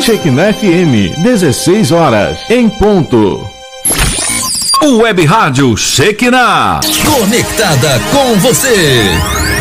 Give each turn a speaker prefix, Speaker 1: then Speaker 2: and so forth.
Speaker 1: Shekinah FM, 16 horas, em ponto.
Speaker 2: Web Rádio Shekinah. Conectada com você.